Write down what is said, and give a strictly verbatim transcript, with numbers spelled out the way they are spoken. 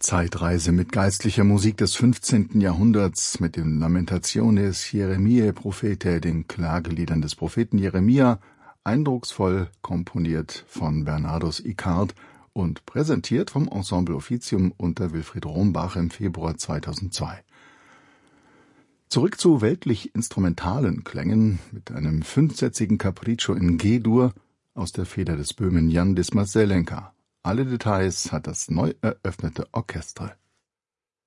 Zeitreise mit geistlicher Musik des fünfzehnten Jahrhunderts, mit den Lamentationes Jeremiae Prophetae, den Klageliedern des Propheten Jeremia, eindrucksvoll komponiert von Bernardus Icard und präsentiert vom Ensemble Officium unter Wilfried Rombach im Februar zweitausendzwei. Zurück zu weltlich-instrumentalen Klängen mit einem fünfsätzigen Capriccio in G-Dur aus der Feder des Böhmen Jan Dismas Zelenka. Alle Details hat das neu eröffnete Orchester.